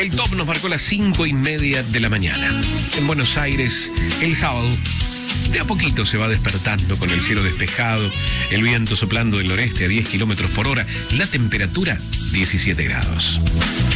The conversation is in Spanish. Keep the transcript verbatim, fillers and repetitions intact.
El top nos marcó las cinco y media de la mañana. En Buenos Aires, el sábado, de a poquito se va despertando con el cielo despejado, el viento soplando del noreste a diez kilómetros por hora, la temperatura diecisiete grados.